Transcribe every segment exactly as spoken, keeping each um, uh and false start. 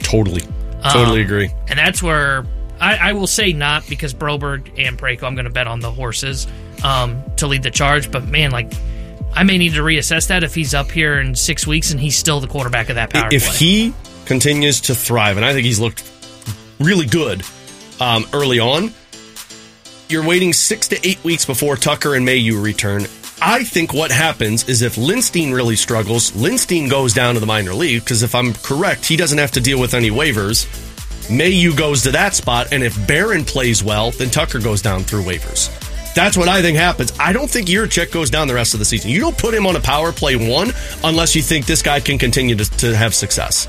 Totally. Totally um, agree. And that's where I, I will say not because Broberg and Parayko, I'm going to bet on the horses um, to lead the charge. But, man, like, I may need to reassess that if he's up here in six weeks and he's still the quarterback of that power If play. he continues to thrive, and I think he's looked really good um, early on, you're waiting six to eight weeks before Tucker and Mayu return. I think what happens is if Lindstein really struggles, Lindstein goes down to the minor league, because if I'm correct, he doesn't have to deal with any waivers. Mayu goes to that spot, and if Barron plays well, then Tucker goes down through waivers. That's what I think happens. I don't think Yurchek goes down the rest of the season. You don't put him on a power play one unless you think this guy can continue to, to have success.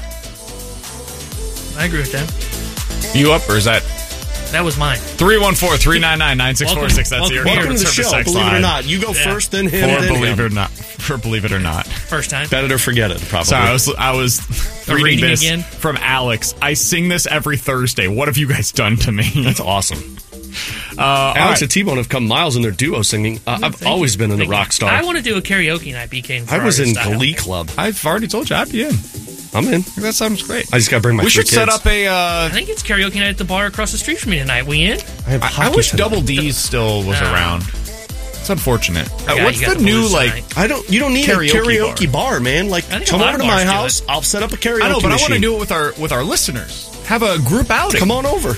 I agree with that. You up, or is that... That was mine. three one four, three nine nine, nine six four six. That's your Welcome to the show, sex believe line. it or not. You go Yeah. first, then him, Or then believe him. it or not. For believe it or not. First time. Bet it or forget it, probably. Sorry, I was I was reading, reading this again? from Alex. I sing this every Thursday. What have you guys done to me? That's awesome. Uh, Alex right. and T-Bone have come miles in their duo singing. Uh, I've Thank always you. been in the Thank you. rock star. I want to do a karaoke night, B K. and I was Ferrari in style. Glee Club. I've already told you I'd be in. I'm in. That sounds great. I just got to bring my we three should set kids. up a... Uh, I think it's karaoke night at the bar across the street from me tonight. We in? I, have I, I hockey wish tonight. Double D's still was No. around. It's unfortunate. Uh, Yeah, what's you got the, the new, Blues like... tonight. I don't. You don't need Karaoke a karaoke bar. man. Like, I think a come lot over of to my bars do house. it. I'll set up a karaoke I know, but machine. I want to do it with our with our listeners. Have a group outing. Come on over.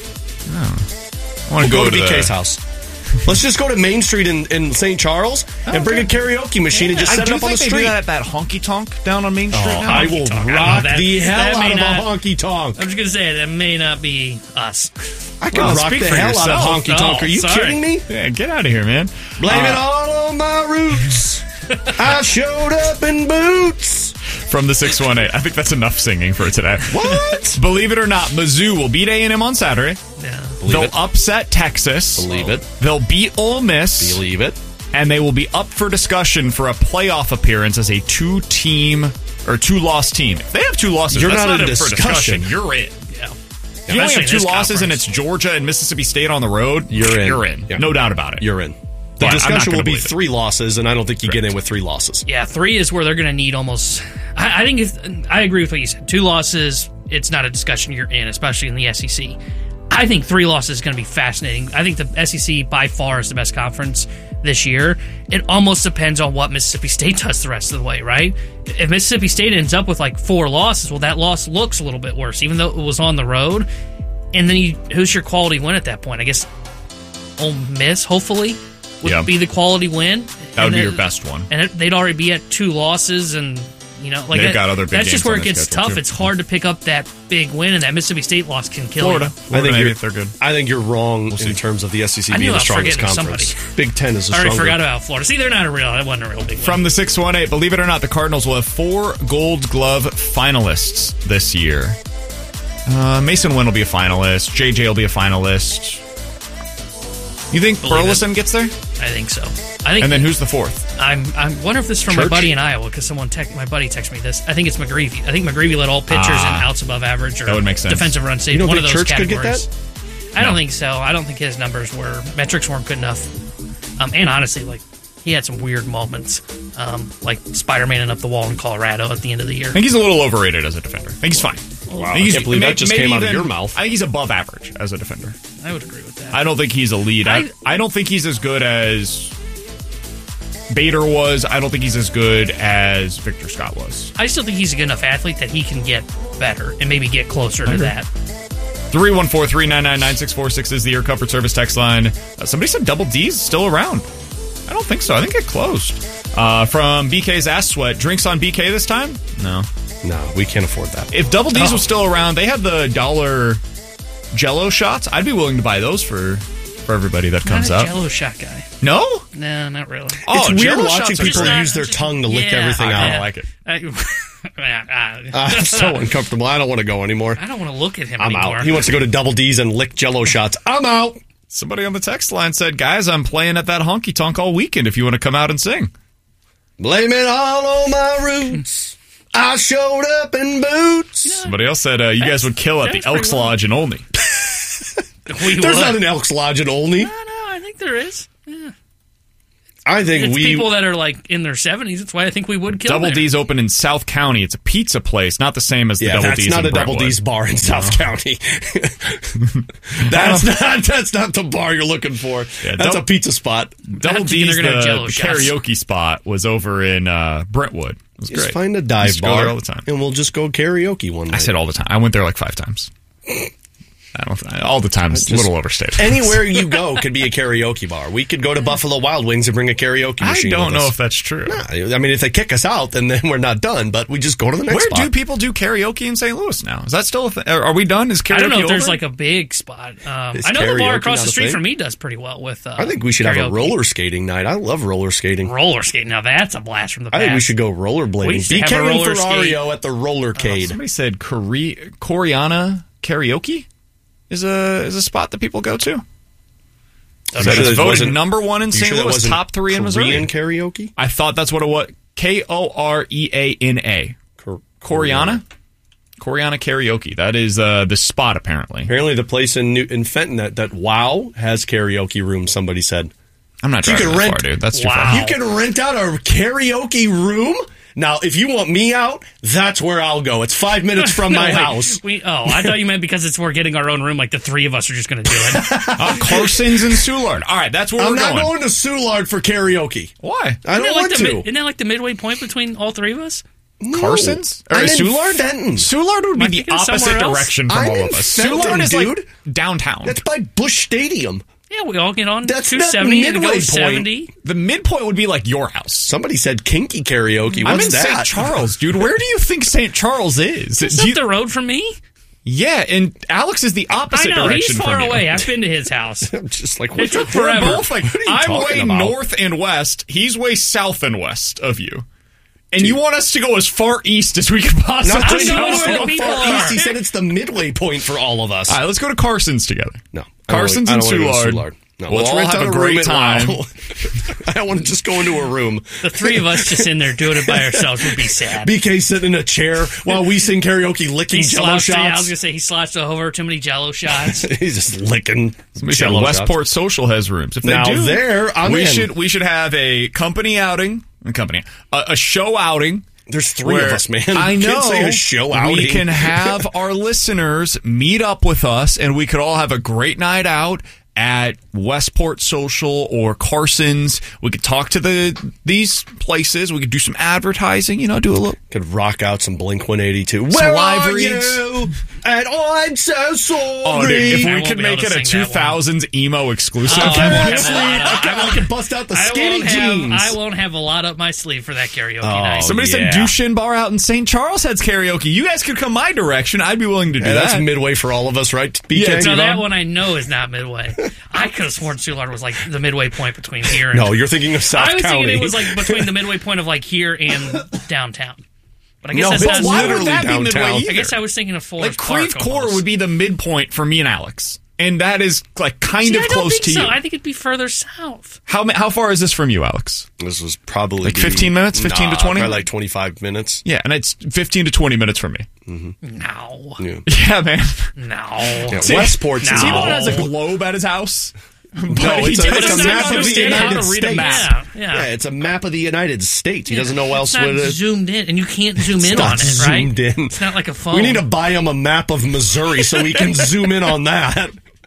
I want We'll go, go, to the- B K's house. Let's just go to Main Street in, in Saint Charles and bring a karaoke machine and just I set do it up on the think they street. do that at that honky tonk down on Main Street. Oh, now. I will Honky-tonk. I don't rock know, that- the hell that out may of not- a honky tonk. I'm just going to say that may not be us. I can Well, rock speak the for hell out yourself. of honky tonk. Oh, Are you sorry. kidding me? Yeah, get out of here, man. Blame it Uh, all on my roots. I showed up in boots. From the six one eight. I think that's enough singing for today. What? Believe it or not, Mizzou will beat A and M on Saturday. Yeah. They'll it. upset Texas. Believe it. They'll beat Ole Miss. Believe it. And they will be up for discussion for a playoff appearance as a two-team or two-loss team. If they have two losses, You're that's not in up for discussion. discussion. You're in. Yeah. If you only Especially have in two this losses and it's conference. Georgia and Mississippi State on the road, You're in. You're in. Yeah. No doubt about it. You're in. The But I'm not discussion gonna will be believe it. three losses, and I don't think you get Correct. in with three losses. Yeah, three is where they're going to need almost. I, I think if I agree with what you said. Two losses, it's not a discussion you're in, especially in the S E C. I think three losses is going to be fascinating. I think the S E C by far is the best conference this year. It almost depends on what Mississippi State does the rest of the way, right? If Mississippi State ends up with like four losses, well, that loss looks a little bit worse, even though it was on the road. And then you, who's your quality win at that point? I guess Ole Miss, hopefully, would Yeah. be the quality win. That would And be then- your best one. and it, they'd already be at two losses, and you know, like They've that- got other big that's just games where on it their gets schedule, tough. too. It's hard to pick up that big win, and that Mississippi State loss can kill Florida. you. Florida, I think maybe you're, if they're good. I think you're wrong see. in terms of the S E C I being knew I the was strongest forgetting conference. somebody. Big Ten is the I already stronger. forgot about Florida. See, they're not a real. That wasn't a real big win. From the six one eight, believe it or not, the Cardinals will have four Gold Glove finalists this year. Uh, Mason Wynn will be a finalist. J J will be a finalist. You think Believe Burleson gets there? I think so. I think. And then who's the fourth? I'm. I wonder if this is from my Church? buddy in Iowa because someone text my buddy texted me this. I think it's McGreevy. I think McGreevy led all pitchers Ah. and outs above average or That would make sense. defensive run save. You don't one think of those Church could get categories. that? I don't No. think so. I don't think his numbers were metrics weren't good enough. Um, and honestly, like he had some weird moments, um, like Spider-Man up the wall in Colorado at the end of the year. I think he's a little overrated as a defender. I think he's fine. Wow, I think he's, I can't believe may- that just maybe came out of even- your mouth. I think he's above average as a defender. I would agree with that. I don't think he's a lead. I, I- I don't think he's as good as Bader was. I don't think he's as good as Victor Scott was. I still think he's a good enough athlete that he can get better and maybe get closer to that. three one four, three nine nine, nine six four six is the Air Comfort Service text line. Uh, somebody said Double D's still around. I don't think so. I think it closed. Uh, from B K's Ass Sweat, drinks on B K this time? No. No, we can't afford that. If Double D's Oh. was still around, they had the dollar Jello shots. I'd be willing to buy those for for everybody that comes Not a up. Jello shot guy. No? No, not really. Oh, it's weird Jell-O watching shots are people great. use their tongue to lick Yeah, everything I out. don't like it. I, Uh, it's so uncomfortable. I don't want to go anymore. I don't want to look at him I'm anymore. out. He wants to go to Double D's and lick Jello shots. I'm out. Somebody on the text line said, guys, I'm playing at that honky tonk all weekend if you want to come out and sing. Blame it all on my roots. I showed up in boots. Somebody else said, uh, you guys would kill at the that's pretty Elks well. Lodge in Olney. We There's would. not an Elks Lodge in Olney. No, no, I think there is. Yeah. I think it's we people that are like in their seventies. That's why I think we would kill Double there. D's open in South County. It's a pizza place, not the same as the yeah, Double that's D's not in a Double Brentwood. D's bar in South County. that's not that's not the bar you're looking for. Yeah, that's Dou- a pizza spot. Double That's- D's, they're gonna have the, Jell-O the shots. karaoke spot was over in uh, Brentwood. It was Just great. find a dive Used to go bar there all the time. and we'll just go karaoke one night. I said all the time. I went there like five times. I don't. All the time is a Just little overstated. Anywhere you go could be a karaoke bar. We could go to Buffalo Wild Wings and bring a karaoke I machine. don't with know us. if that's true. Nah, I mean, if they kick us out, then, then we're not done. But we just go to the next Where spot. do people do karaoke in Saint Louis now? Is that still a thing? Are are we done? Is karaoke I don't know if there's over? like a big spot. Um, Is I know the bar karaoke across not the a street thing? from me does pretty well with. Uh, I think we should have a karaoke. roller skating night. I love roller skating. roller skating. Now that's a blast from the I past. think we should go We rollerblading. used to B have K a and roller Ferrario at the rollercade. Somebody said Kore- Koreana karaoke is a is a spot that people go to. I'm So sure it's that voted wasn't- number one in You Saint sure that Louis, wasn't top three in Missouri. Korean karaoke? I thought that's what it was. K O R E A N A. Cor- Koreana? Koreana karaoke. That is uh, the spot, apparently. Apparently, the place in New- in Fenton that, that WoW has karaoke rooms. Somebody said I'm not You driving can that rent- far, dude. That's too Wow. far. you can rent out a karaoke room. Now, if you want me out, that's where I'll go. It's five minutes from No, my wait. house. We, oh, I thought you meant because it's we're getting our own room. Like the three of us are just going to do it. Uh, Carson's and Soulard. All right, that's where I'm we're not going. going to Soulard for karaoke. Why? I don't isn't, that like want the, to. mid- isn't that like the midway point between all three of us? No. Carson's? Or I'm in Soulard? Fenton. Soulard would Am I be the thinking somewhere opposite else? direction from I'm all in of us. Fenton, Soulard is dude. like downtown. That's by Busch Stadium. Yeah, we all get on That's two not seventy and midway go point. seventy. The midpoint would be like your house. Somebody said kinky karaoke. I'm What's in that? Saint Charles, dude. Where do you think Saint Charles is? It's Do up you- the road from me. yeah, and Alex is the I opposite know direction he's far from away. you. I've been to his house. I'm just like, It what took the- We're forever. both like, What are you I'm talking way about? north and west. He's way south and west of you. And you want us to go as far east as we can possibly Not I'm just not go. where so the people far are. east. He said it's the midway point for all of us. All right, let's go to Carson's together. No, I don't Carson's wanna- and I don't wanna go to Soulard. Soulard. No, We'll let's all rent have out a room great at time. WoW. I don't want to just go into a room. The three of us just in there doing it by ourselves would be sad. B K sitting in a chair while we sing karaoke, licking He Jello slouched, yeah, I was shots. gonna say he slouched over too many Jello shots. He's just licking Somebody said Jell-O Westport shots. Social has rooms. If they Now do, there, I'm we in. should we should have a company outing, a company, a, a show outing. There's three where- of us, man. I You know. can't say a show outing. We can have our listeners meet up with us, and we could all have a great night out at Westport Social or Carson's. We could talk to the these places. We could do some advertising. You know, do a little. Could rock out some Blink one eighty-two. Where live are reads. you? And I'm so sorry. Oh, dude, if I we won't could be able make to it a sing that two thousands emo exclusive. Oh, I I won't can't have sleep. a lot of- I, can, I can bust out the I skinny won't, have, jeans. I won't have a lot up my sleeve for that karaoke Oh, night. Somebody yeah. said Dushin Bar out in Saint Charles has karaoke. You guys could come my direction. I'd be willing to do Yeah, that's that. midway for all of us, right? B K? Yeah, No, T-Bone? that one I know is not midway. I could have sworn Soulard was like the midway point between here and. No, you're thinking of South I was County. thinking it was like between the midway point of like here and downtown. But I guess No, that's it's not. why literally would that be downtown. midway either? I guess I was thinking of Forest Like Creve Park Coeur almost. would be the midpoint for me and Alex, and that is like kind See, of I don't close think to so. you. I think it'd be further south. How ma- how far is this from you, Alex? This was probably Like be- fifteen minutes? fifteen to Nah, twenty? Probably like twenty-five minutes. Yeah, and it's fifteen to twenty minutes from me. No, Yeah. Yeah, man. no. Yeah, See, Westport's in T-Bone the has a hole. globe at his house. No, he it's a, doesn't it's a doesn't map of the understand how United to read a States. map. Yeah, Yeah, yeah. it's a map of the United States. He doesn't know what else It's not what it is. zoomed in, and you can't zoom in It's on not it, right? zoomed in. It's not like a phone. We need to buy him a map of Missouri so we can zoom in on that.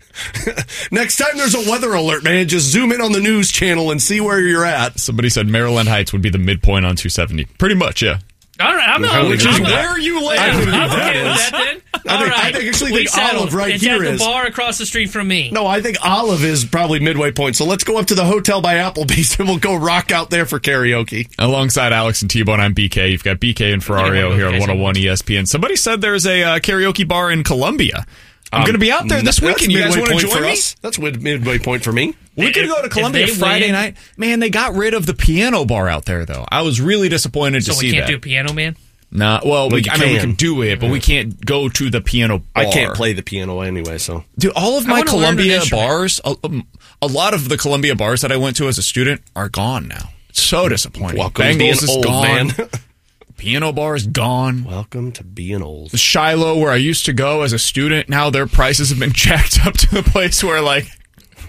Next time there's a weather alert, man, just zoom in on the news channel and see where you're at. Somebody said Maryland Heights would be the midpoint on two seventy. Pretty much, yeah. All right, I'm How I'm- would I'm- you- Where you live. I don't know I'm what okay that with is. that then. I All think- I right. think actually We think settled. Olive right it's here at is- the bar across the street from me. No, I think Olive is probably midway point. So let's go up to the hotel by Applebee's and we'll go rock out there for karaoke. Alongside Alex and T-Bone, I'm B K. You've got B K and Ferrario here on one oh one E S P N. Somebody said there's a uh, karaoke bar in Columbia. I'm going to be out there this That's weekend. You guys midway want to point join for me? us. That's mid- midway point for me. We could If- go to if Columbia they Friday win- night. Man, they got rid of the piano bar out there, though. I was really disappointed So to we see can't that. do Piano Man? Nah, well, we, We I mean, we can. can do it, but we can't go to the piano bar. I can't play the piano anyway, so. Dude, all of I my wanna learn an Columbia instrument. bars, a, um, a lot of the Columbia bars that I went to as a student are gone now. It's so disappointing. Welcome to being Bengals is old, gone. man. Piano bar is gone. Welcome to being old. Shiloh, where I used to go as a student, now their prices have been jacked up to the place where, like,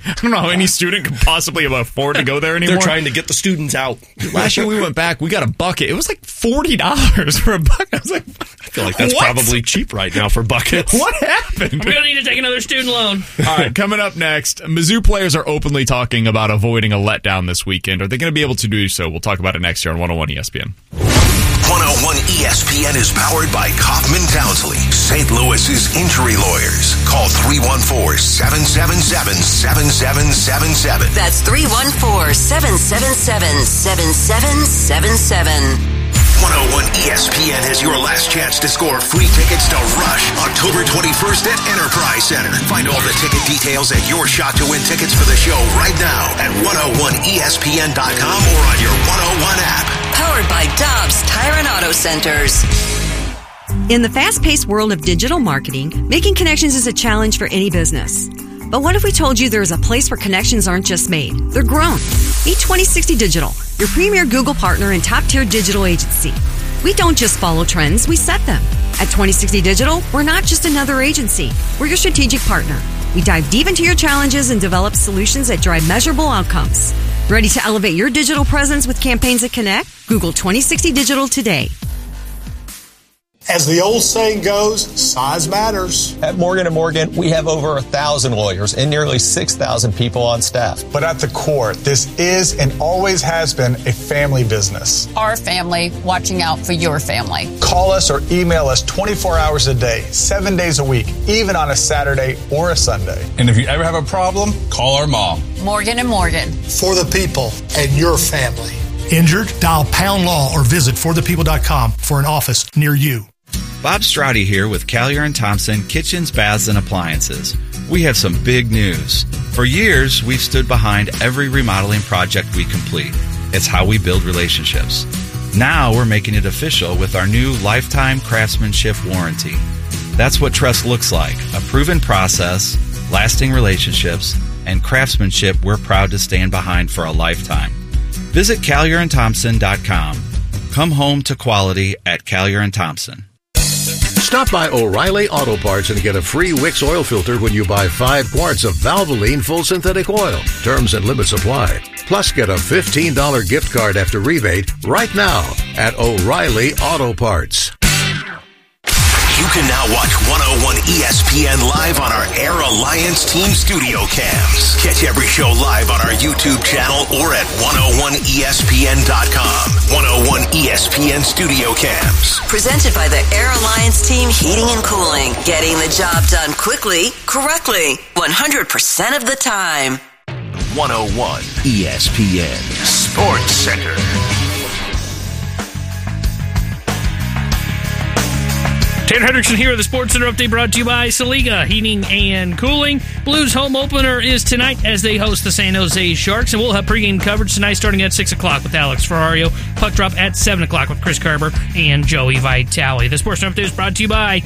I don't know how any student could possibly afford to go there anymore. They're trying to get the students out. Last year we went back, we got a bucket. It was like forty dollars for a bucket. I was like, I feel like that's what? probably cheap right now for buckets. What happened? I'm going to need to take another student loan. All right, coming up next, Mizzou players are openly talking about avoiding a letdown this weekend. Are they going to be able to do so? We'll talk about it next year on one oh one E S P N. one oh one E S P N is powered by Kaufman Townsley, Saint Louis's injury lawyers. Call three one four, seven seven seven, seven seven seven seven. That's three one four, seven seven seven, seven seven seven seven. one oh one E S P N has your last chance to score free tickets to Rush October twenty-first at Enterprise Center. Find all the ticket details and your shot to win tickets for the show right now at one oh one E S P N dot com or on your one oh one app. Powered by Dobbs Tire and Auto Centers. In the fast-paced world of digital marketing, making connections is a challenge for any business. But what if we told you there is a place where connections aren't just made, they're grown? Meet twenty sixty Digital, your premier Google partner and top-tier digital agency. We don't just follow trends, we set them. At twenty sixty Digital, we're not just another agency. We're your strategic partner. We dive deep into your challenges and develop solutions that drive measurable outcomes. Ready to elevate your digital presence with campaigns that connect? Google twenty sixty Digital today. As the old saying goes, size matters. At Morgan and Morgan, we have over a thousand lawyers and nearly six thousand people on staff. But at the core, this is and always has been a family business. Our family watching out for your family. Call us or email us twenty-four hours a day, seven days a week, even on a Saturday or a Sunday. And if you ever have a problem, call our mom. Morgan and Morgan. For the people and your family. Injured? Dial Pound Law or visit for the people dot com for an office near you. Bob Strati here with Callier and Thompson Kitchens, Baths, and Appliances. We have some big news. For years, we've stood behind every remodeling project we complete. It's how we build relationships. Now we're making it official with our new lifetime craftsmanship warranty. That's what trust looks like, a proven process, lasting relationships, and craftsmanship we're proud to stand behind for a lifetime. Visit Callier and Thompson dot com. Come home to quality at Callier and Thompson. Stop by O'Reilly Auto Parts and get a free Wix oil filter when you buy five quarts of Valvoline full synthetic oil. Terms and limits apply. Plus, get a fifteen dollars gift card after rebate right now at O'Reilly Auto Parts. You can now watch one oh one E S P N live on our Air Alliance Team Studio Cams. Catch every show live on our YouTube channel or at one oh one E S P N dot com. one oh one E S P N Studio Cams. Presented by the Air Alliance Team Heating and Cooling. Getting the job done quickly, correctly, one hundred percent of the time. one oh one E S P N Sports Center. Tanner Hendrickson here with the Sports Center update brought to you by Saliga Heating and Cooling. Blues home opener is tonight as they host the San Jose Sharks, and we'll have pregame coverage tonight starting at six o'clock with Alex Ferrario. Puck drop at seven o'clock with Chris Carver and Joey Vitale. The Sports Center update is brought to you by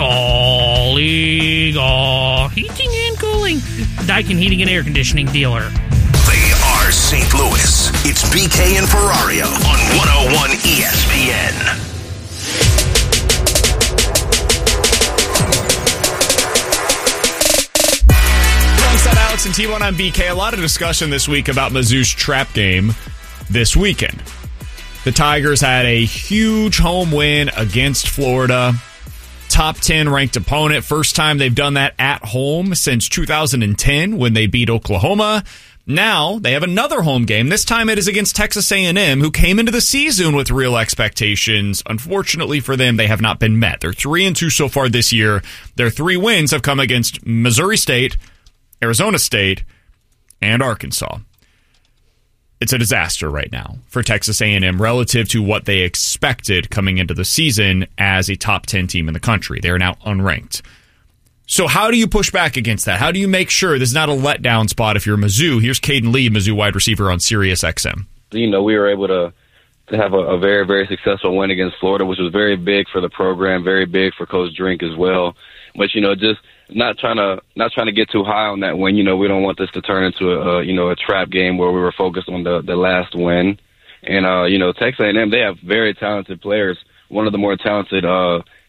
Saliga Heating and Cooling, Daikin Heating and Air Conditioning dealer. They are Saint Louis. It's B K and Ferrario on one oh one E S P N. Alex and T-Bone on B K. A lot of discussion this week about Mizzou's trap game this weekend. The Tigers had a huge home win against Florida. Top ten ranked opponent. First time they've done that at home since two thousand ten when they beat Oklahoma. Now they have another home game. This time it is against Texas A and M, who came into the season with real expectations. Unfortunately for them, they have not been met. They're three and two so far this year. Their three wins have come against Missouri State, Arizona State, and Arkansas. It's a disaster right now for Texas A and M relative to what they expected coming into the season as a top ten team in the country. They are now unranked. So how do you push back against that? How do you make sure this is not a letdown spot if you're Mizzou? Here's Caden Lee, Mizzou wide receiver on Sirius X M. You know, we were able to to have a, a very, very successful win against Florida, which was very big for the program, very big for Coach Drink as well. But, you know, just not trying to not trying to get too high on that win. You know, we don't want this to turn into a, a you know a trap game where we were focused on the the last win. And uh, you know, Texas A and M, they have very talented players. One of the more talented uh,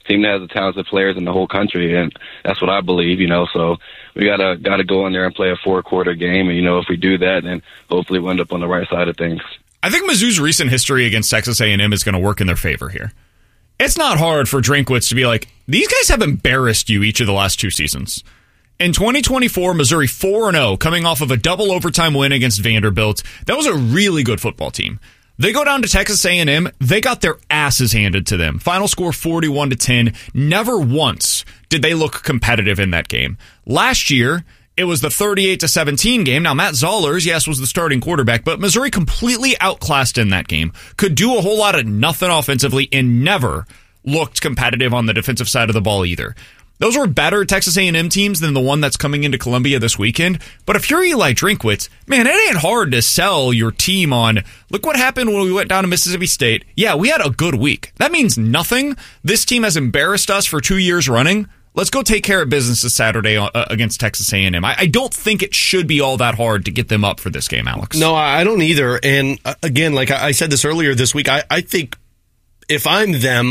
team that has the talented players in the whole country, and that's what I believe, you know. So we gotta gotta go in there and play a four quarter game, and you know, if we do that, then hopefully we'll end up on the right side of things. I think Mizzou's recent history against Texas A and M is going to work in their favor here. It's not hard for Drinkwitz to be like, these guys have embarrassed you each of the last two seasons. In twenty twenty-four, Missouri four and oh, coming off of a double overtime win against Vanderbilt. That was a really good football team. They go down to Texas A and M. They got their asses handed to them. Final score forty-one to ten. Never once did they look competitive in that game. Last year, it was the thirty-eight to seventeen game. Now, Matt Zollers, yes, was the starting quarterback, but Missouri completely outclassed in that game. Could do a whole lot of nothing offensively and never looked competitive on the defensive side of the ball either. Those were better Texas A and M teams than the one that's coming into Columbia this weekend. But if you're Eli Drinkwitz, man, it ain't hard to sell your team on, look what happened when we went down to Mississippi State. Yeah, we had a good week. That means nothing. This team has embarrassed us for two years running. Let's go take care of business this Saturday uh, against Texas A and M. I, I don't think it should be all that hard to get them up for this game, Alex. No, I don't either. And uh, again, like I said this earlier this week, I, I think if I'm them,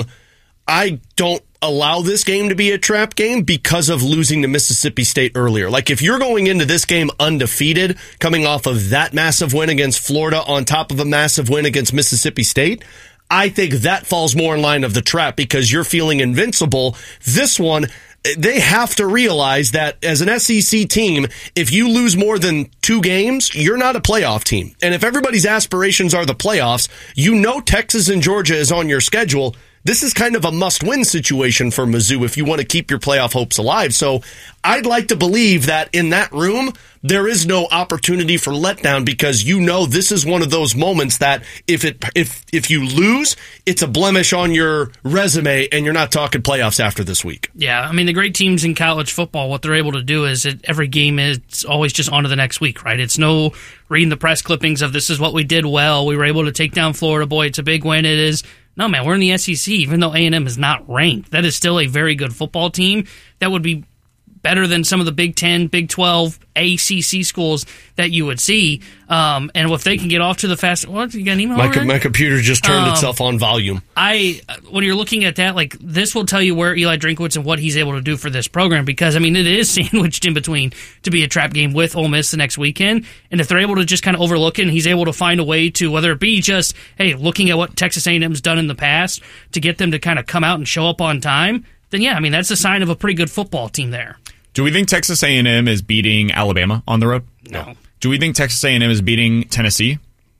I don't allow this game to be a trap game because of losing to Mississippi State earlier. Like, if you're going into this game undefeated, coming off of that massive win against Florida on top of a massive win against Mississippi State, I think that falls more in line of the trap because you're feeling invincible. This one, they have to realize that as an S E C team, if you lose more than two games, you're not a playoff team. And if everybody's aspirations are the playoffs, you know Texas and Georgia is on your schedule. This is kind of a must-win situation for Mizzou if you want to keep your playoff hopes alive. So I'd like to believe that in that room, there is no opportunity for letdown because you know this is one of those moments that if it if if you lose, it's a blemish on your resume and you're not talking playoffs after this week. Yeah, I mean, the great teams in college football, what they're able to do is it, every game is always just on to the next week, right? It's no reading the press clippings of this is what we did well. We were able to take down Florida. Boy, it's a big win. It is. No, man, we're in the S E C, even though A and M is not ranked. That is still a very good football team that would be better than some of the Big Ten, Big twelve, A C C schools that you would see. Um, and if they can get off to the fast... What? You got an email My, already? my computer just turned um, itself on volume. I When you're looking at that, like, this will tell you where Eli Drinkwitz and what he's able to do for this program because, I mean, it is sandwiched in between to be a trap game with Ole Miss the next weekend. And if they're able to just kind of overlook it and he's able to find a way to, whether it be just, hey, looking at what Texas A and M's done in the past to get them to kind of come out and show up on time, then, yeah, I mean, that's a sign of a pretty good football team there. Do we think Texas A and M is beating Alabama on the road? No. Do we think Texas A and M is beating Tennessee?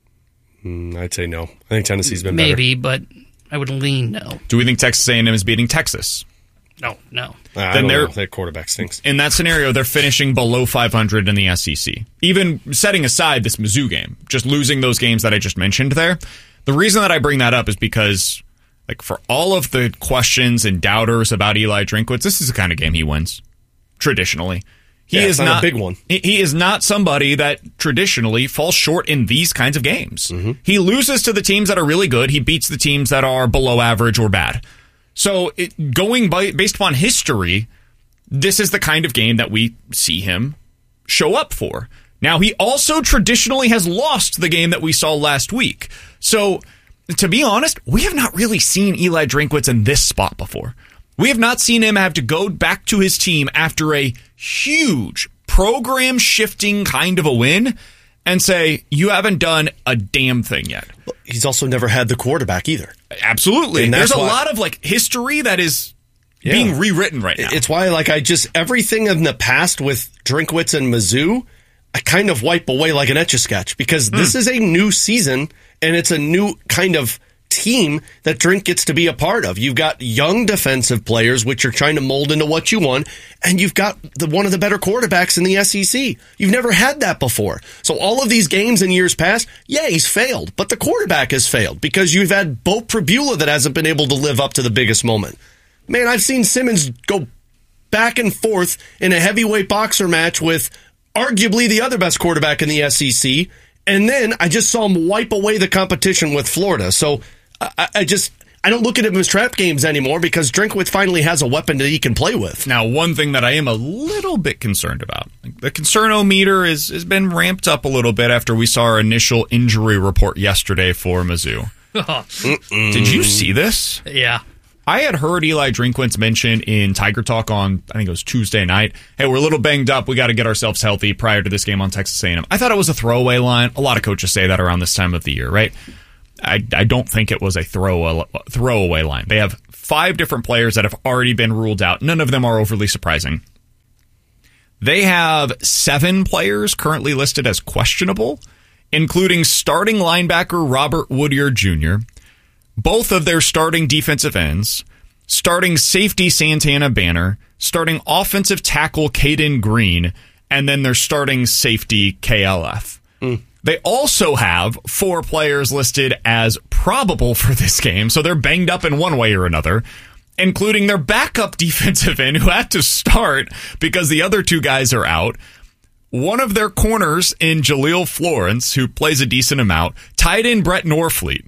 Mm, I'd say no. I think Tennessee's been Maybe, better. but I would lean no. Do we think Texas A and M is beating Texas? No, no. Uh, I then don't they're know. That quarterback stinks. In that scenario, they're finishing below five hundred in the S E C. Even setting aside this Mizzou game, just losing those games that I just mentioned there. The reason that I bring that up is because, like, for all of the questions and doubters about Eli Drinkwitz, this is the kind of game he wins. Traditionally, he yeah, is not, not a big one. He, he is not somebody that traditionally falls short in these kinds of games. Mm-hmm. He loses to the teams that are really good. He beats the teams that are below average or bad. So, it, going by based upon history, this is the kind of game that we see him show up for. Now, he also traditionally has lost the game that we saw last week. So, to be honest, we have not really seen Eli Drinkwitz in this spot before. We have not seen him have to go back to his team after a huge program-shifting kind of a win and say, you haven't done a damn thing yet. He's also never had the quarterback either. Absolutely. And There's a why, lot of like history that is yeah. being rewritten right now. It's why like I just, everything in the past with Drinkwitz and Mizzou, I kind of wipe away like an Etch-a-Sketch because mm. this is a new season and it's a new kind of team that Drink gets to be a part of. You've got young defensive players, which you're trying to mold into what you want, and you've got the, one of the better quarterbacks in the S E C. You've never had that before. So all of these games in years past, yeah, he's failed, but the quarterback has failed because you've had Bo Pribula that hasn't been able to live up to the biggest moment. Man, I've seen Simmons go back and forth in a heavyweight boxer match with arguably the other best quarterback in the S E C, and then I just saw him wipe away the competition with Florida. So I, I just I don't look at him as trap games anymore because Drinkwitz finally has a weapon that he can play with. Now, one thing that I am a little bit concerned about, the concern-o-meter is, has been ramped up a little bit after we saw our initial injury report yesterday for Mizzou. Did you see this? Yeah. I had heard Eli Drinkwitz mention in Tiger Talk on, I think it was Tuesday night, hey, we're a little banged up. We got to get ourselves healthy prior to this game on Texas A and M. I thought it was a throwaway line. A lot of coaches say that around this time of the year, right? I, I don't think it was a throw, throwaway line. They have five different players that have already been ruled out. None of them are overly surprising. They have seven players currently listed as questionable, including starting linebacker Robert Woodyard Junior, both of their starting defensive ends, starting safety Santana Banner, starting offensive tackle Caden Green, and then their starting safety K L F. Mm. They also have four players listed as probable for this game, so they're banged up in one way or another, including their backup defensive end who had to start because the other two guys are out. One of their corners in Jaleel Florence, who plays a decent amount, tied in Brett Norfleet.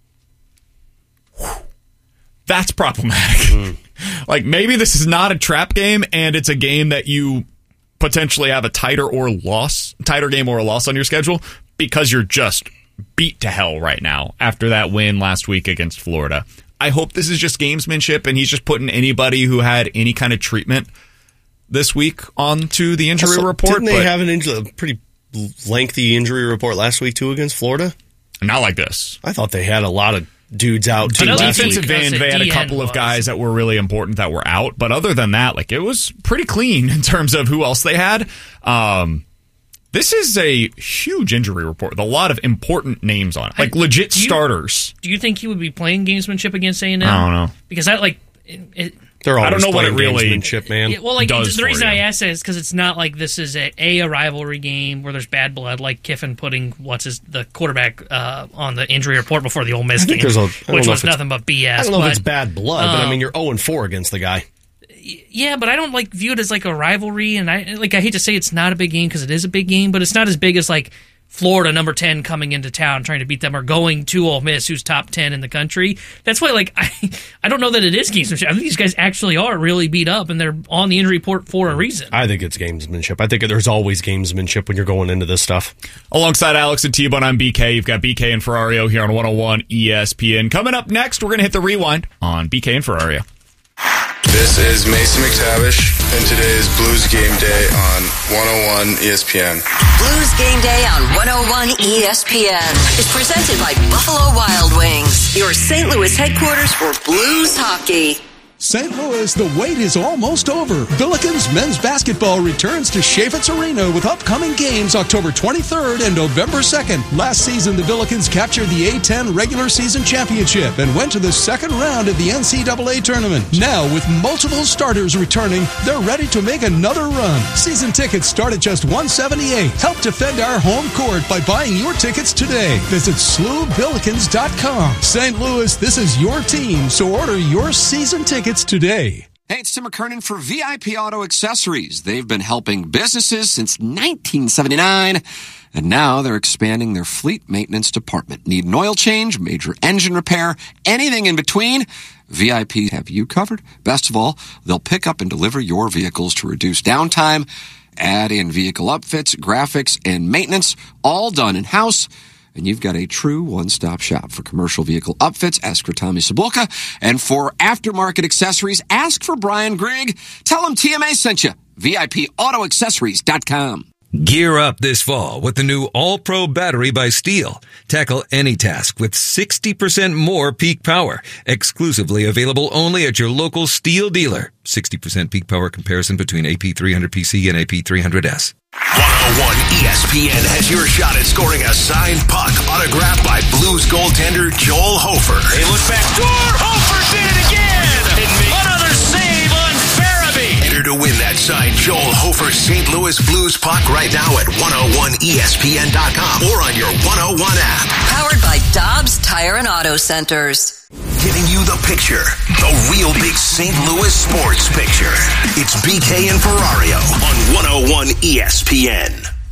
Whew. That's problematic. Mm. Like, maybe this is not a trap game, and it's a game that you potentially have a tighter or loss, tighter game or a loss on your schedule because you're just beat to hell right now after that win last week against Florida. I hope this is just gamesmanship, and he's just putting anybody who had any kind of treatment this week onto the injury also, report. Didn't they have an injury, a pretty lengthy injury report last week, too, against Florida? Not like this. I thought they had a lot of dudes out, too, last week. Defensive end, they had a couple of guys that were really important that were out, but other than that, like, it was pretty clean in terms of who else they had. Um, this is a huge injury report with a lot of important names on it, like legit do you, starters. Do you think he would be playing gamesmanship against A and M? I don't know. Because I, like... It, it, They're always I don't know what it really gamesmanship, man. Yeah, well, like does the reason you. I ask that is because it's not like this is a, a a rivalry game where there's bad blood, like Kiffin putting what's his the quarterback uh, on the injury report before the Ole Miss game, a, which was nothing but B S. I don't know but, if it's bad blood, um, but I mean you're zero and four against the guy. Yeah, but I don't like view it as like a rivalry, and I like I hate to say it's not a big game because it is a big game, but it's not as big as like Florida number ten coming into town trying to beat them or going to Ole Miss, who's top ten in the country. That's why, like, I I don't know that it is gamesmanship. I think these guys actually are really beat up, and they're on the injury report for a reason. I think it's gamesmanship. I think there's always gamesmanship when you're going into this stuff. Alongside Alex and T-Bone, I'm B K. You've got B K and Ferrario here on one oh one E S P N. Coming up next, we're going to hit the rewind on B K and Ferrario. This is Mason McTavish, and today is Blues Game Day on one oh one E S P N. Blues Game Day on one oh one E S P N is presented by Buffalo Wild Wings, your Saint Louis headquarters for Blues hockey. Saint Louis, the wait is almost over. Billikens men's basketball returns to Chaifetz Arena with upcoming games October twenty-third and November second. Last season, the Billikens captured the A ten regular season championship and went to the second round of the N C double A tournament. Now, with multiple starters returning, they're ready to make another run. Season tickets start at just one hundred seventy-eight dollars. Help defend our home court by buying your tickets today. Visit S L U Billikens dot com. Saint Louis, this is your team, so order your season tickets today. Hey, it's Tim McKernan for V I P Auto Accessories. They've been helping businesses since nineteen seventy-nine, and now they're expanding their fleet maintenance department. Need an oil change, major engine repair, anything in between? V I P have you covered. Best of all, they'll pick up and deliver your vehicles to reduce downtime, add in vehicle upfits, graphics, and maintenance, all done in-house. And you've got a true one-stop shop for commercial vehicle upfits. Ask for Tommy Sabulka. And for aftermarket accessories, ask for Brian Grigg. Tell him T M A sent you. V I P Auto Accessories dot com. Gear up this fall with the new All-Pro battery by Steel. Tackle any task with sixty percent more peak power. Exclusively available only at your local Steel dealer. sixty percent peak power comparison between A P three hundred P C and A P three hundred S. one oh one E S P N has your shot at scoring a signed puck autographed by Blues goaltender Joel Hofer. They look back door. Hofer did it again. Another save on Farabee. Enter to win that signed Joel Hofer Saint Louis Blues puck right now at one oh one E S P N dot com or on your one oh one app. Powered by Dobbs Tire and Auto Centers. Giving you the picture, the real big Saint Louis sports picture. It's B K and Ferrario on one oh one E S P N.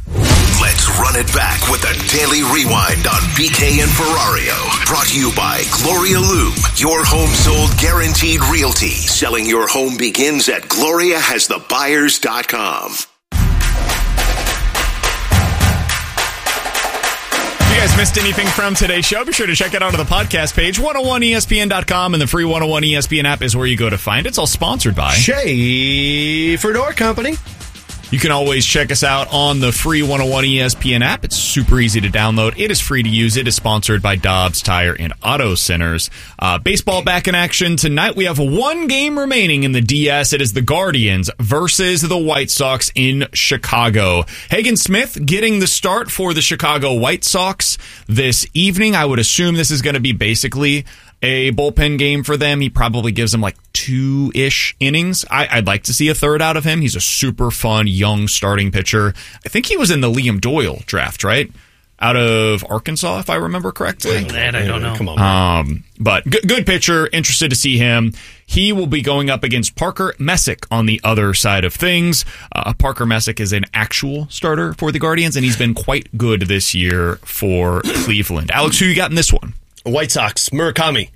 Let's run it back with a daily rewind on B K and Ferrario. Brought to you by Gloria Lou, your home sold guaranteed realty. Selling your home begins at gloria has the buyers dot com. You guys missed anything from today's show, be sure to check it out on the podcast page. one oh one E S P N dot com and the free one oh one E S P N app is where you go to find it. It's all sponsored by Schaefer Door Company. You can always check us out on the free one oh one E S P N app. It's super easy to download. It is free to use. It is sponsored by Dobbs Tire and Auto Centers. Uh, baseball back in action tonight. We have one game remaining in the D S. It is the Guardians versus the White Sox in Chicago. Hagen Smith getting the start for the Chicago White Sox this evening. I would assume this is going to be basically a bullpen game for them. He probably gives them like two-ish innings. I, I'd like to see a third out of him. He's a super fun, young starting pitcher. I think he was in the Liam Doyle draft, right? Out of Arkansas, if I remember correctly. That I don't know. Come on, um, but good, good pitcher. Interested to see him. He will be going up against Parker Messick on the other side of things. Uh, Parker Messick is an actual starter for the Guardians, and he's been quite good this year for Cleveland. Alex, who you got in this one? White Sox, Murakami.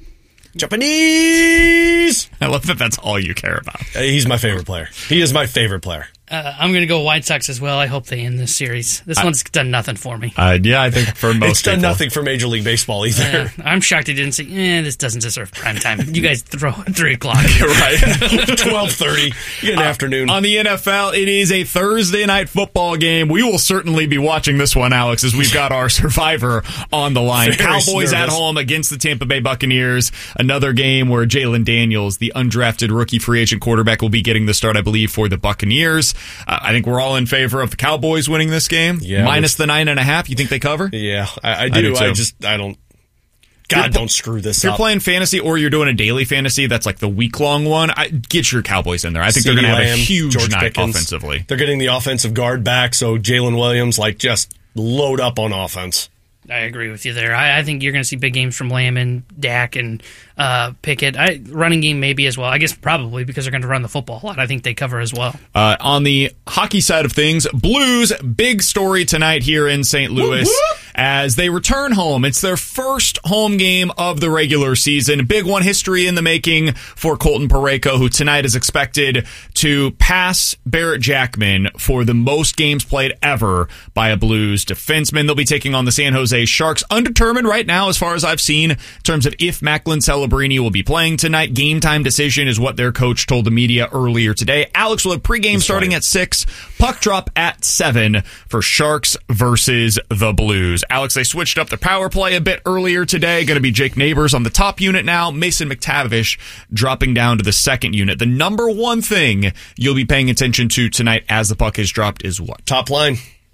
Japanese! I love that that's all you care about. Uh, he's my favorite player. He is my favorite player. Uh, I'm going to go White Sox as well. I hope they end this series. This I, one's done nothing for me. Uh, yeah, I think for most It's done people. nothing for Major League Baseball either. Uh, I'm shocked he didn't say, eh, this doesn't deserve prime time. You guys throw it three o'clock. You're right. twelve thirty. You get an uh, afternoon. On the N F L, it is a Thursday night football game. We will certainly be watching this one, Alex, as we've got our survivor on the line. Very Cowboys nervous. at home against the Tampa Bay Buccaneers. Another game where Jalen Daniels, the undrafted rookie free agent quarterback, will be getting the start, I believe, for the Buccaneers. Uh, I think we're all in favor of the Cowboys winning this game. Yeah, minus the nine and a half. You think they cover? Yeah, I, I do. I, do I just, I don't. God, you're, don't screw this if you're up. playing fantasy or you're doing a daily fantasy, that's like the week-long one, I, get your Cowboys in there. I think they're going to have a huge George night Pickens. offensively. They're getting the offensive guard back, so Jalen Williams, like, just load up on offense. I agree with you there. I, I think you're going to see big games from Lamb and Dak and uh, Pickett. I, running game maybe as well. I guess probably because they're going to run the football a lot. I think they cover as well. Uh, on the hockey side of things, Blues, big story tonight here in Saint Louis. Whoop, whoop. As they return home. It's their first home game of the regular season. Big one, history in the making for Colton Parayko, who tonight is expected to pass Barrett Jackman for the most games played ever by a Blues defenseman. They'll be taking on the San Jose Sharks. Undetermined right now, as far as I've seen, in terms of if Macklin Celebrini will be playing tonight. Game time decision is what their coach told the media earlier today. Alex will have pregame That's starting right. at six. Puck drop at seven for Sharks versus the Blues. Alex, they switched up the power play a bit earlier today. Going to be Jake Neighbors on the top unit now. Mason McTavish dropping down to the second unit. The number one thing you'll be paying attention to tonight as the puck is dropped is what? Top line.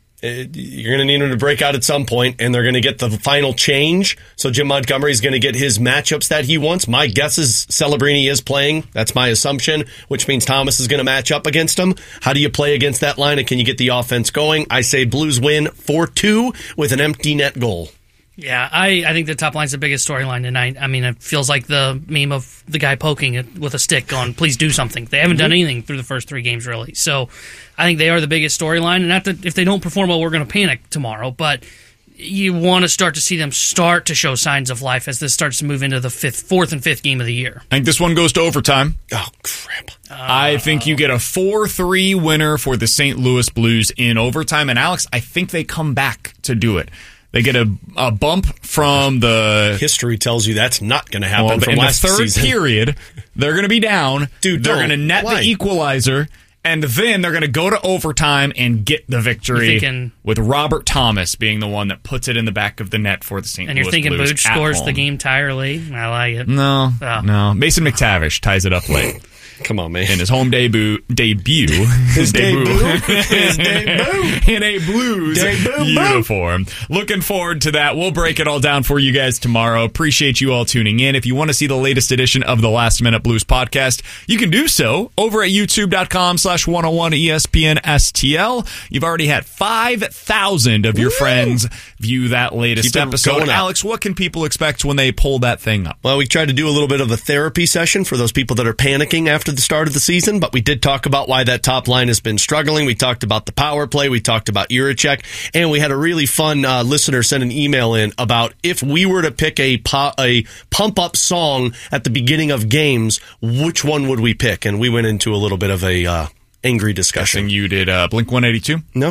You're going to need him to break out at some point, and they're going to get the final change. So Jim Montgomery's going to get his matchups that he wants. My guess is Celebrini is playing. That's my assumption, which means Thomas is going to match up against him. How do you play against that line, and can you get the offense going? I say Blues win four two with an empty net goal. Yeah, I, I think the top line's the biggest storyline tonight. I mean, it feels like the meme of the guy poking it with a stick going, please do something. They haven't mm-hmm. done anything through the first three games, really. So I think they are the biggest storyline. And not that if they don't perform well, we're going to panic tomorrow. But you want to start to see them start to show signs of life as this starts to move into the fifth, fourth and fifth game of the year. I think this one goes to overtime. Oh, crap. Uh, I think you get a four three winner for the Saint Louis Blues in overtime. And, Alex, I think they come back to do it. They get a, a bump from the... History tells you that's not going to happen well, from in last the third season. period, they're going to be down. Dude, they're going to net Why? the equalizer, and then they're going to go to overtime and get the victory thinking, with Robert Thomas being the one that puts it in the back of the net for the Saint Louis Blues. And you're thinking Booch scores home. the game tire late? I like it. No, oh. no. Mason McTavish ties it up late. Come on, man. In his home debut, debut, his debut, debut, his debut, in a Blues debut. uniform. Looking forward to that. We'll break it all down for you guys tomorrow. Appreciate you all tuning in. If you want to see the latest edition of the Last Minute Blues podcast, you can do so over at youtube.com slash 101 ESPN STL. You've already had five thousand of your Woo! friends view that latest Keep episode. Alex, what can people expect when they pull that thing up? Well, we tried to do a little bit of a therapy session for those people that are panicking after the start of the season, but we did talk about why that top line has been struggling. We talked about the power play. We talked about Jiricek, and we had a really fun uh, listener send an email in about if we were to pick a po- a pump-up song at the beginning of games, which one would we pick? And we went into a little bit of a uh, angry discussion. Guessing you did uh, Blink one eighty-two? No.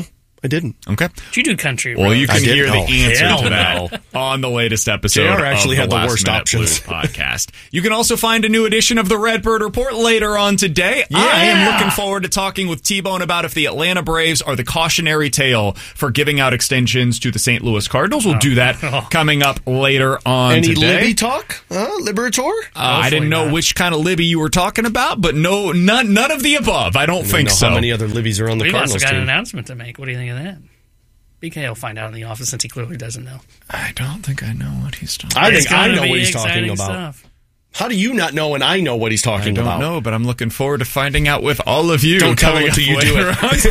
I didn't. Okay. Did you do country? Well, you can hear the know. answer Hell to no. that on the latest episode J R actually of the had the Last worst Minute options. Blues podcast. You can also find a new edition of the Redbird Report later on today. Yeah. I am looking forward to talking with T-Bone about if the Atlanta Braves are the cautionary tale for giving out extensions to the Saint Louis Cardinals. We'll Oh. do that Oh. coming up later on Any today. Libby talk? Huh? Liberator? Uh, I didn't know not. which kind of Libby you were talking about, but no, none, none of the above. I don't I don't think know so. How many other Libbies are on the We've also Cardinals got an team? announcement to make. What do you think of that? B K will find out in the office since he clearly doesn't know. I don't think I know what he's talking I It's think I gonna know be what he's talking exciting about. stuff. How do you not know and I know what he's talking I don't about? know, but I'm looking forward to finding out with all of you. Don't tell coming him until up you do later it. on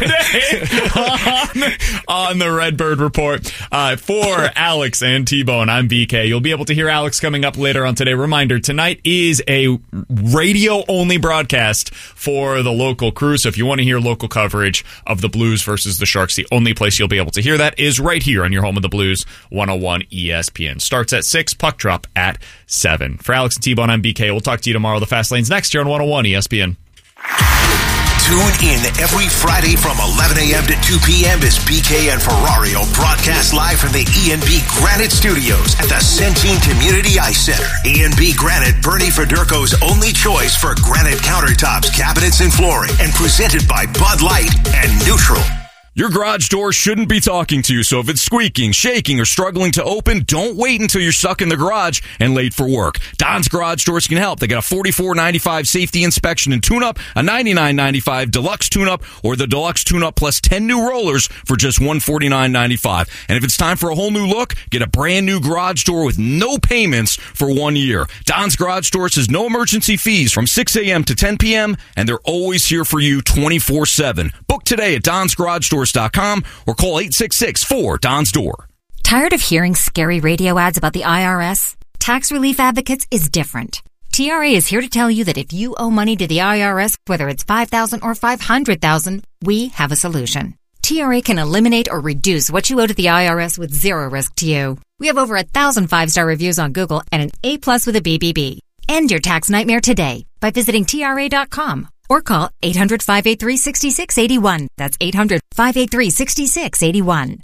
today on, on the Redbird Report. Uh, for Alex and T-Bone, I'm B K. You'll be able to hear Alex coming up later on today. Reminder, tonight is a radio-only broadcast for the local crew, so if you want to hear local coverage of the Blues versus the Sharks, the only place you'll be able to hear that is right here on your home of the Blues, one oh one E S P N. Starts at six, puck drop at seven. For Alex and T-Bone, I'm B K. We'll talk to you tomorrow. The Fast Lane's next here on one oh one E S P N. Tune in every Friday from eleven a.m. to two p.m. as B K and Ferrario broadcast live from the E and B Granite Studios at the Centene Community Ice Center. E and B Granite, Bernie Federko's only choice for granite countertops, cabinets, and flooring, and presented by Bud Light and Neutral. Your garage door shouldn't be talking to you, so if it's squeaking, shaking, or struggling to open, don't wait until you're stuck in the garage and late for work. Don's Garage Doors can help. They got a forty-four ninety-five safety inspection and tune-up, a ninety-nine ninety-five deluxe tune-up, or the deluxe tune-up plus ten new rollers for just one forty-nine ninety-five. And if it's time for a whole new look, get a brand new garage door with no payments for one year. Don's Garage Doors has no emergency fees from six a.m. to ten p.m., and they're always here for you twenty-four seven. Book today at dons garage doors dot com or call eight six six four Don's Door. Tired of hearing scary radio ads about the I R S? Tax Relief Advocates is different. T R A is here to tell you that if you owe money to the I R S, whether it's five thousand dollars or five hundred thousand dollars, we have a solution. T R A can eliminate or reduce what you owe to the I R S with zero risk to you. We have over a thousand five-star reviews on Google and an A plus with a B B B. End your tax nightmare today by visiting T R A dot com. Or call eight hundred, five eight three, six six eight one. That's eight hundred, five eight three, six six eight one.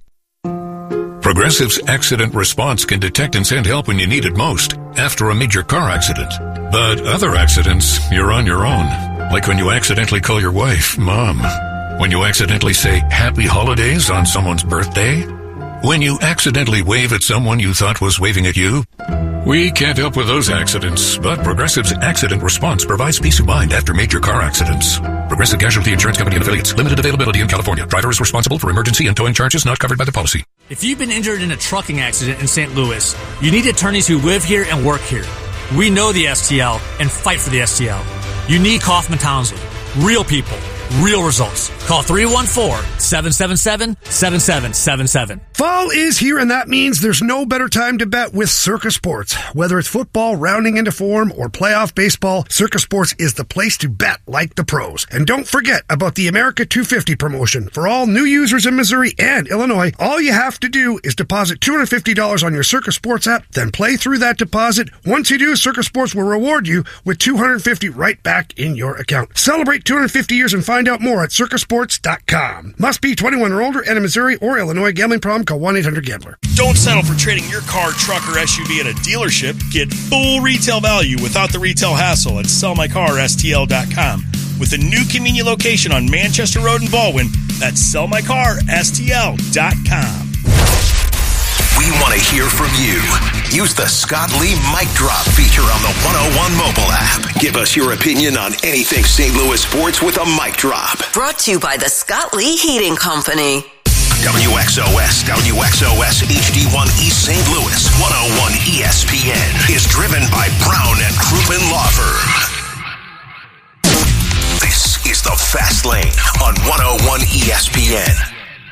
Progressive's Accident Response can detect and send help when you need it most after a major car accident. But other accidents, you're on your own. Like when you accidentally call your wife Mom. When you accidentally say Happy Holidays on someone's birthday. When you accidentally wave at someone you thought was waving at you. We can't help with those accidents, but Progressive's Accident Response provides peace of mind after major car accidents. Progressive Casualty Insurance Company and Affiliates. Limited availability in California. Driver is responsible for emergency and towing charges not covered by the policy. If you've been injured in a trucking accident in Saint Louis, you need attorneys who live here and work here. We know the S T L and fight for the S T L. You need Kaufman Townsley. Real people. Real results. Call three one four, seven seven seven, seven seven seven seven. Fall is here, and that means there's no better time to bet with Circa Sports. Whether it's football rounding into form or playoff baseball, Circa Sports is the place to bet like the pros. And don't forget about the America two fifty promotion. For all new users in Missouri and Illinois, all you have to do is deposit two hundred fifty dollars on your Circa Sports app, then play through that deposit. Once you do, Circa Sports will reward you with two hundred fifty dollars right back in your account. Celebrate two hundred fifty years and find out more at circa sports dot com. Must be twenty-one or older and in Missouri or Illinois. Gambling problem? Call one eight hundred gambler. Don't settle for trading your car, truck, or S U V at a dealership. Get full retail value without the retail hassle at sell my car S T L dot com. With a new convenient location on Manchester Road in Baldwin, that's sell my car S T L dot com. We want to hear from you. Use the Scott Lee Mic Drop feature on the one oh one mobile app. Give us your opinion on anything Saint Louis sports with a mic drop. Brought to you by the Scott Lee Heating Company. W X O S, W X O S H D one East Saint Louis, one oh one E S P N is driven by Brown and Crouppen Law Firm. This is the Fast Lane on one oh